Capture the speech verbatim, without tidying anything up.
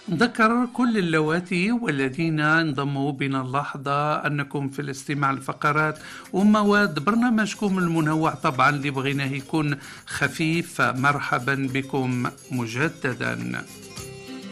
ذكر كل اللواتي والذين انضموا بنا اللحظة أنكم في الاستماع لفقرات ومواد برنامجكم المنوع طبعا اللي بغيناه يكون خفيف. مرحبا بكم مجددا.